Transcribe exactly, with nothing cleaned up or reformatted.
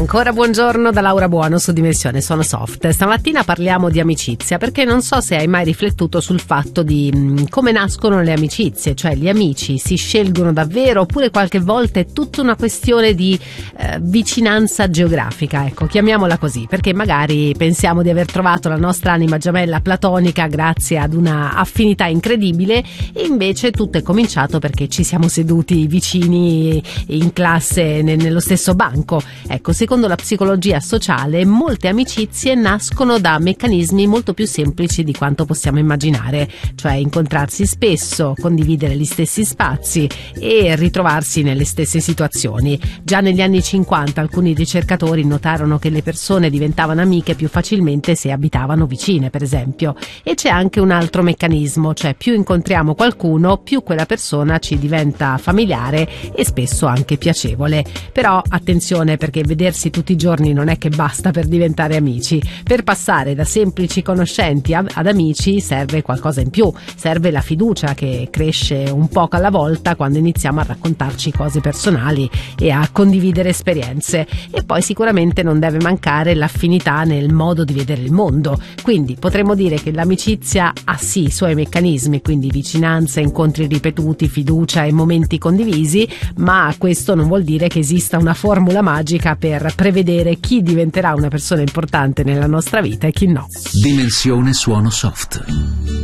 Ancora buongiorno da Laura Buono su Dimensione Suono Soft. Stamattina parliamo di amicizia, perché non so se hai mai riflettuto sul fatto di mh, come nascono le amicizie, cioè gli amici si scelgono davvero oppure qualche volta è tutta una questione di eh, vicinanza geografica, ecco, chiamiamola così, perché magari pensiamo di aver trovato la nostra anima gemella platonica grazie ad una affinità incredibile e invece tutto è cominciato perché ci siamo seduti vicini in classe ne, nello stesso banco. Ecco, secondo la psicologia sociale, molte amicizie nascono da meccanismi molto più semplici di quanto possiamo immaginare, cioè incontrarsi spesso, condividere gli stessi spazi e ritrovarsi nelle stesse situazioni. Già negli anni cinquanta alcuni ricercatori notarono che le persone diventavano amiche più facilmente se abitavano vicine, per esempio. E c'è anche un altro meccanismo, cioè più incontriamo qualcuno, più quella persona ci diventa familiare e spesso anche piacevole. Però attenzione, perché vedersi tutti i giorni non è che basta per diventare amici. Per passare da semplici conoscenti a, ad amici serve qualcosa in più, serve la fiducia che cresce un poco alla volta quando iniziamo a raccontarci cose personali e a condividere esperienze. E poi sicuramente non deve mancare l'affinità nel modo di vedere il mondo. Quindi potremmo dire che l'amicizia ha sì i suoi meccanismi, quindi vicinanza, incontri ripetuti, fiducia e momenti condivisi, ma questo non vuol dire che esista una formula magica per prevedere chi diventerà una persona importante nella nostra vita e chi no. Dimensione Suono Soft.